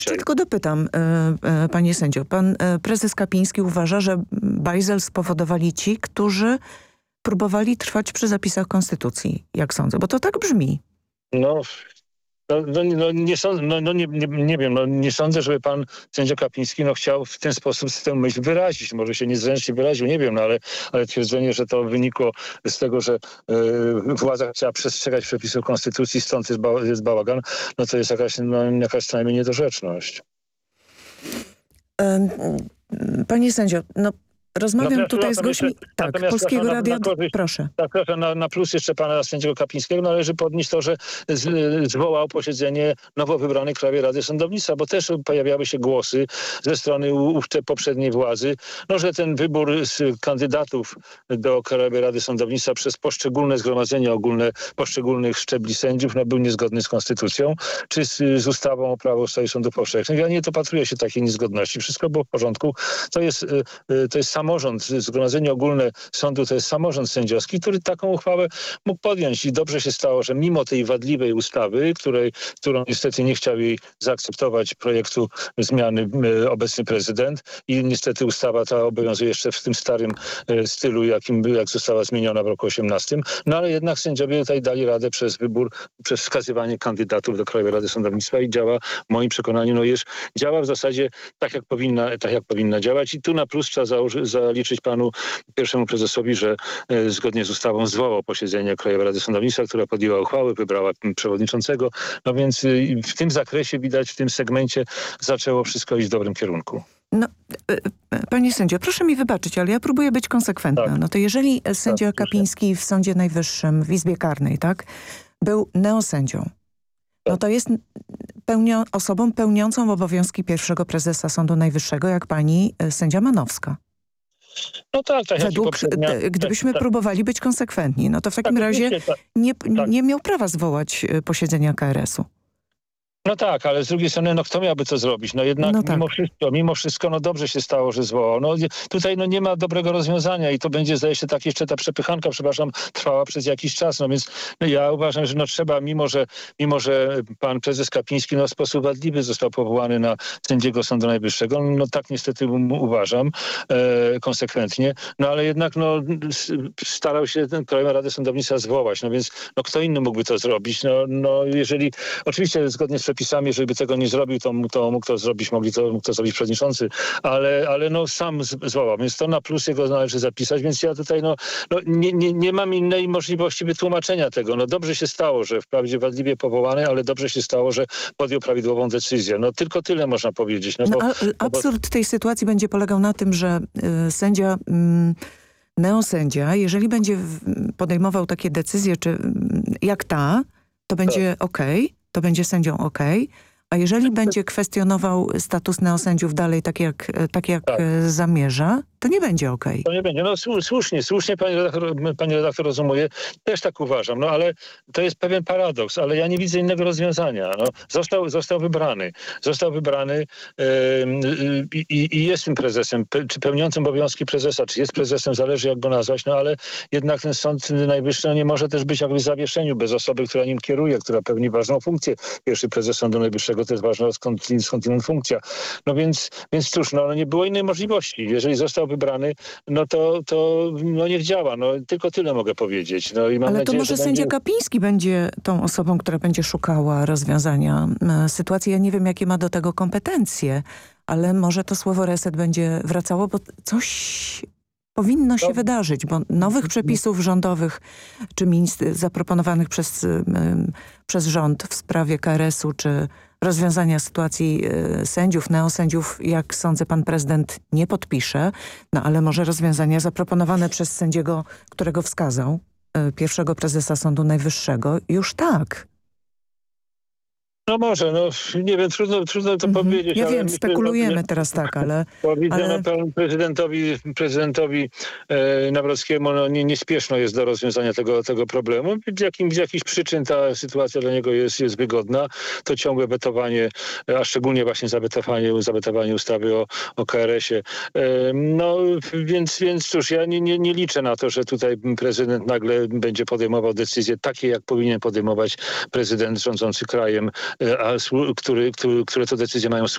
Czy tylko dopytam, panie sędzio, pan prezes Kapiński uważa, że bajzel spowodowali ci, którzy próbowali trwać przy zapisach konstytucji, jak sądzę, bo to tak brzmi. Nie wiem, nie sądzę, żeby pan sędzia Kapiński chciał w ten sposób tę myśl wyrazić. Może się niezręcznie wyraził, nie wiem, ale twierdzenie, że to wynikło z tego, że władza chciała przestrzegać przepisów konstytucji, stąd jest bałagan, to jest jakaś co najmniej niedorzeczność. Panie sędzio, rozmawiam tutaj z gośćmi Polskiego Radia. Proszę. Na plus jeszcze pana sędziego Kapińskiego należy podnieść to, że zwołał posiedzenie nowo wybranej Krajowej Rady Sądownictwa, bo też pojawiały się głosy ze strony poprzedniej władzy, że ten wybór z kandydatów do Krajowej Rady Sądownictwa przez poszczególne zgromadzenia ogólne poszczególnych szczebli sędziów był niezgodny z konstytucją, czy z ustawą o prawo o ustroju sądów powszechnych. Ja nie dopatruję się takiej niezgodności. Wszystko było w porządku. To jest samorząd, Zgromadzenie Ogólne Sądu to jest samorząd sędziowski, który taką uchwałę mógł podjąć i dobrze się stało, że mimo tej wadliwej ustawy, którą niestety nie chciał jej zaakceptować projektu zmiany obecny prezydent i niestety ustawa ta obowiązuje jeszcze w tym starym stylu, jak została zmieniona w roku 2018, ale jednak sędziowie tutaj dali radę przez wybór, przez wskazywanie kandydatów do Krajowej Rady Sądownictwa i działa w moim przekonaniu, działa w zasadzie tak jak powinna działać i tu na plus trzeba zaliczyć panu pierwszemu prezesowi, że zgodnie z ustawą zwołał posiedzenie Krajowej Rady Sądownictwa, która podjęła uchwałę, wybrała przewodniczącego. Więc w tym zakresie widać, w tym segmencie zaczęło wszystko iść w dobrym kierunku. Panie sędzio, proszę mi wybaczyć, ale ja próbuję być konsekwentna. Tak. To jeżeli sędzia Kapiński w Sądzie Najwyższym, w Izbie Karnej, był neosędzią, to jest osobą pełniącą obowiązki pierwszego prezesa Sądu Najwyższego, jak pani sędzia Manowska. Gdybyśmy próbowali być konsekwentni, to w takim razie nie miał prawa zwołać posiedzenia KRS-u. Ale z drugiej strony, kto miałby to zrobić? Jednak mimo wszystko, dobrze się stało, że zwołał. Tutaj nie ma dobrego rozwiązania i to będzie, zdaje się, jeszcze ta przepychanka, trwała przez jakiś czas. Więc ja uważam, że trzeba, mimo że pan prezes Kapiński w sposób wadliwy został powołany na sędziego Sądu Najwyższego, tak niestety uważam, konsekwentnie, ale jednak starał się Krajową Radę Sądownictwa zwołać. Więc kto inny mógłby to zrobić? Jeżeli, oczywiście zgodnie z przepisami, jeżeli by tego nie zrobił, to mógł to zrobić, mógł to zrobić przewodniczący, ale sam zwołał, więc to na plus jego należy zapisać, więc ja tutaj nie mam innej możliwości wytłumaczenia tego. Dobrze się stało, że wprawdzie wadliwie powołany, ale dobrze się stało, że podjął prawidłową decyzję. Tylko tyle można powiedzieć. Absurd tej sytuacji będzie polegał na tym, że sędzia neosędzia, jeżeli będzie podejmował takie decyzje, czy jak to będzie okej, to będzie sędzią okej, a jeżeli będzie kwestionował status neosędziów dalej tak jak zamierza, to nie będzie okej. To nie będzie. Słusznie pani redaktor rozumuje. Też tak uważam. Ale to jest pewien paradoks, ale ja nie widzę innego rozwiązania. Został wybrany. I jest tym prezesem. Czy pełniącym obowiązki prezesa, czy jest prezesem, zależy jak go nazwać, ale jednak ten Sąd Najwyższy nie może też być jakby w zawieszeniu bez osoby, która nim kieruje, która pełni ważną funkcję. Pierwszy prezes Sądu Najwyższego to jest ważna skądinąd funkcja. Więc cóż, nie było innej możliwości. Jeżeli został wybrany, to niech działa. Tylko tyle mogę powiedzieć. I mam ale nadzieję, to może sędzia Kapiński będzie tą osobą, która będzie szukała rozwiązania sytuacji. Ja nie wiem, jakie ma do tego kompetencje, ale może to słowo reset będzie wracało, bo coś powinno się wydarzyć, bo nowych przepisów rządowych czy zaproponowanych przez rząd w sprawie KRS-u czy rozwiązania sytuacji sędziów, neosędziów, jak sądzę, pan prezydent nie podpisze, ale może rozwiązania zaproponowane przez sędziego, którego wskazał, pierwszego prezesa Sądu Najwyższego, już tak. Może, nie wiem, trudno to powiedzieć. Ja wiem, spekulujemy teraz ale... Prezydentowi Nawrockiemu niespieszno jest do rozwiązania tego problemu. Z jakichś przyczyn ta sytuacja dla niego jest wygodna. To ciągłe wetowanie, a szczególnie właśnie zawetowanie ustawy o KRS-ie. Więc cóż, ja nie liczę na to, że tutaj prezydent nagle będzie podejmował decyzje takie, jak powinien podejmować prezydent rządzący krajem, które to decyzje mają